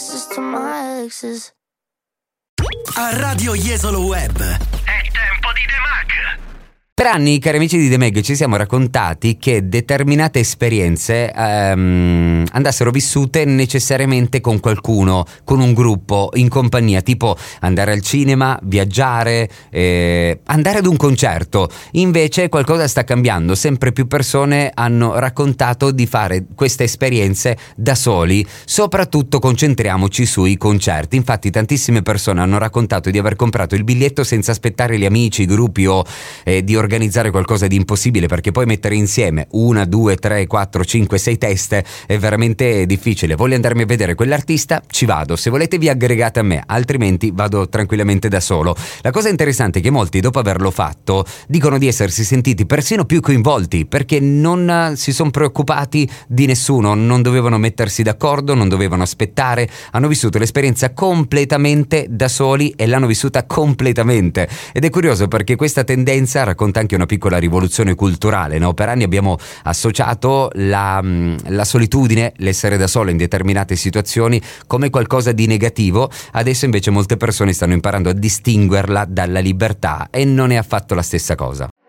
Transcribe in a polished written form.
kisses to my exes. A Radio Jesolo Web è tempo di The Mag. Per anni, cari amici di The Mag, ci siamo raccontati che determinate esperienze andassero vissute necessariamente con qualcuno, con un gruppo, in compagnia, tipo andare al cinema, viaggiare, andare ad un concerto. Invece qualcosa sta cambiando, sempre più persone hanno raccontato di fare queste esperienze da soli, soprattutto concentriamoci sui concerti. Infatti tantissime persone hanno raccontato di aver comprato il biglietto senza aspettare gli amici, i gruppi o di organizzare qualcosa di impossibile, perché poi mettere insieme 1, 2, 3, 4, 5, 6 teste è veramente difficile. Voglio andarmi a vedere quell'artista? Ci vado, se volete vi aggregate a me, altrimenti vado tranquillamente da solo. La cosa interessante è che molti, dopo averlo fatto, dicono di essersi sentiti persino più coinvolti, perché non si sono preoccupati di nessuno, non dovevano mettersi d'accordo, non dovevano aspettare, hanno vissuto l'esperienza completamente da soli e l'hanno vissuta completamente. Ed è curioso perché questa tendenza racconta anche una piccola rivoluzione culturale, no? Per anni abbiamo associato la solitudine, l'essere da solo in determinate situazioni come qualcosa di negativo. Adesso invece molte persone stanno imparando a distinguerla dalla libertà e non è affatto la stessa cosa.